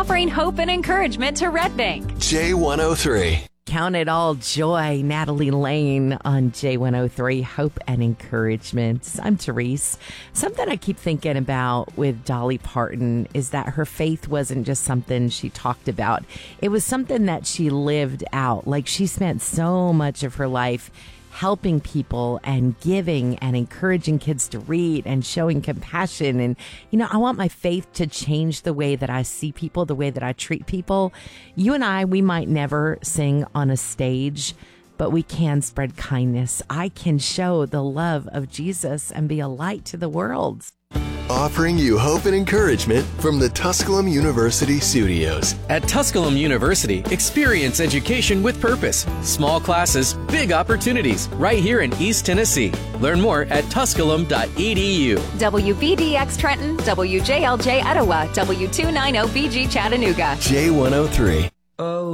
offering hope and encouragement to Red Bank. J103. Count it all joy. Natalie Lane on J103, Hope and Encouragement. I'm Therese. Something I keep thinking about with Dolly Parton is that her faith wasn't just something she talked about. It was something that she lived out. Like, she spent so much of her life helping people and giving and encouraging kids to read and showing compassion. And, I want my faith to change the way that I see people, the way that I treat people. You and I, we might never sing on a stage, but we can spread kindness. I can show the love of Jesus and be a light to the world. Offering you hope and encouragement from the Tusculum University studios. At Tusculum University, experience education with purpose. Small classes, big opportunities, right here in East Tennessee. Learn more at tusculum.edu. WVDX Trenton, WJLJ Etowah, W290BG Chattanooga. J103.